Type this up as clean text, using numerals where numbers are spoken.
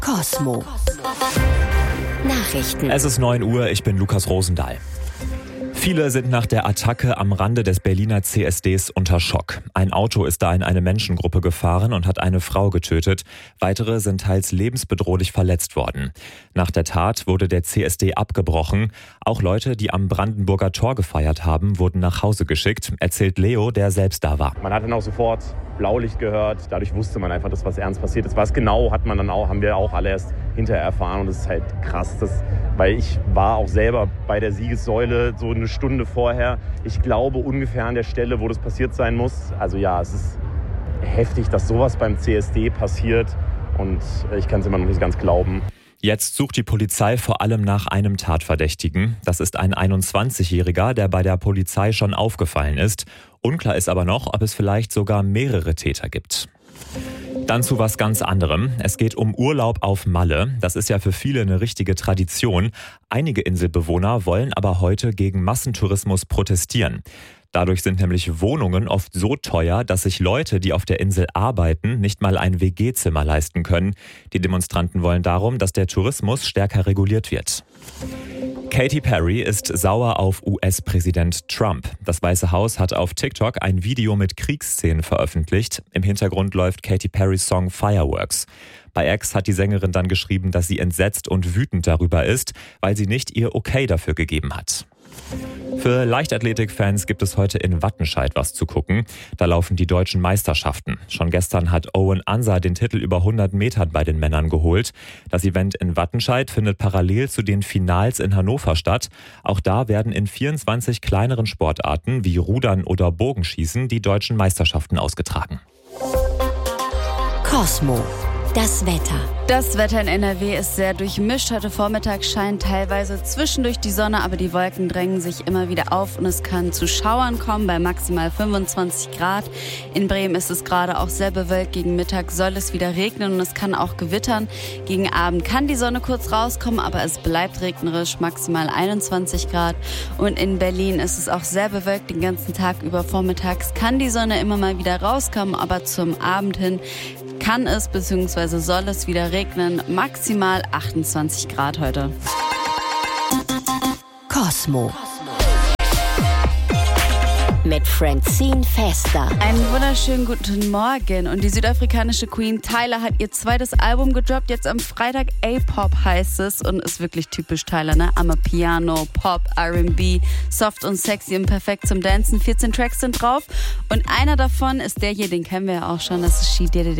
Kosmo. Nachrichten. Es ist 9 Uhr, ich bin Lukas Rosendahl. Viele sind nach der Attacke am Rande des Berliner CSDs unter Schock. Ein Auto ist da in eine Menschengruppe gefahren und hat eine Frau getötet. Weitere sind teils lebensbedrohlich verletzt worden. Nach der Tat wurde der CSD abgebrochen. Auch Leute, die am Brandenburger Tor gefeiert haben, wurden nach Hause geschickt, erzählt Leo, der selbst da war. Man hat dann auch sofort Blaulicht gehört. Dadurch wusste man einfach, dass was ernst passiert ist. Was genau haben wir auch alle erst hinterher erfahren. Und das ist halt krass, weil ich war auch selber bei der Siegessäule so eine Stunde vorher. Ich glaube ungefähr an der Stelle, wo das passiert sein muss. Also ja, es ist heftig, dass sowas beim CSD passiert. Und ich kann es immer noch nicht ganz glauben. Jetzt sucht die Polizei vor allem nach einem Tatverdächtigen. Das ist ein 21-Jähriger, der bei der Polizei schon aufgefallen ist. Unklar ist aber noch, ob es vielleicht sogar mehrere Täter gibt. Dann zu was ganz anderem. Es geht um Urlaub auf Malle. Das ist ja für viele eine richtige Tradition. Einige Inselbewohner wollen aber heute gegen Massentourismus protestieren. Dadurch sind nämlich Wohnungen oft so teuer, dass sich Leute, die auf der Insel arbeiten, nicht mal ein WG-Zimmer leisten können. Die Demonstranten wollen darum, dass der Tourismus stärker reguliert wird. Katy Perry ist sauer auf US-Präsident Trump. Das Weiße Haus hat auf TikTok ein Video mit Kriegsszenen veröffentlicht. Im Hintergrund läuft Katy Perrys Song Fireworks. Bei X hat die Sängerin dann geschrieben, dass sie entsetzt und wütend darüber ist, weil sie nicht ihr Okay dafür gegeben hat. Für Leichtathletik-Fans gibt es heute in Wattenscheid was zu gucken. Da laufen die deutschen Meisterschaften. Schon gestern hat Owen Ansa den Titel über 100 Metern bei den Männern geholt. Das Event in Wattenscheid findet parallel zu den Finals in Hannover statt. Auch da werden in 24 kleineren Sportarten wie Rudern oder Bogenschießen die deutschen Meisterschaften ausgetragen. Kosmo. Das Wetter. Das Wetter in NRW ist sehr durchmischt. Heute Vormittag scheint teilweise zwischendurch die Sonne, aber die Wolken drängen sich immer wieder auf und es kann zu Schauern kommen bei maximal 25 Grad. In Bremen ist es gerade auch sehr bewölkt. Gegen Mittag soll es wieder regnen und es kann auch gewittern. Gegen Abend kann die Sonne kurz rauskommen, aber es bleibt regnerisch, maximal 21 Grad. Und in Berlin ist es auch sehr bewölkt den ganzen Tag über. Vormittags kann die Sonne immer mal wieder rauskommen, aber zum Abend hin kann es bzw. soll es wieder regnen. Maximal 28 Grad heute. Kosmo. Mit Francine Fester. Einen wunderschönen guten Morgen. Und die südafrikanische Queen Tyla hat ihr zweites Album gedroppt. Jetzt am Freitag. A-Pop heißt es und ist wirklich typisch Tyla, ne? Amapiano, Pop, R&B, soft und sexy und perfekt zum Dancen. 14 Tracks sind drauf und einer davon ist der hier, den kennen wir ja auch schon. Das ist She Did It